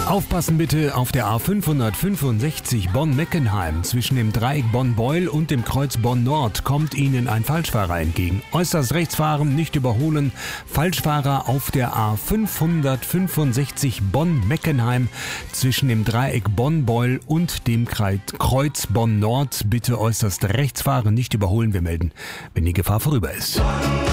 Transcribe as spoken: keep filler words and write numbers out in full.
Aufpassen bitte, auf der A fünfhundertfünfundsechzig Bonn-Meckenheim zwischen dem Dreieck Bonn-Beul und dem Kreuz Bonn-Nord kommt Ihnen ein Falschfahrer entgegen. Äußerst rechts fahren, nicht überholen. Falschfahrer auf der A fünfhundertfünfundsechzig Bonn-Meckenheim zwischen dem Dreieck Bonn-Beul und dem Kreuz Bonn-Nord. Bitte äußerst rechts fahren, nicht überholen. Wir melden, wenn die Gefahr vorüber ist.